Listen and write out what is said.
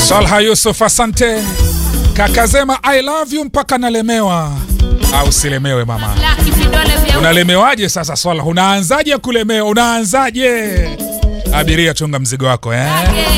Salha Yusuf, asante. Kakazema I love you mpaka nalemewa. Au silemewe mama? Unalemewaje sasa Salha? Unaanzaje kulemewa? Unaanzaje? Abiria chunga mzigo wako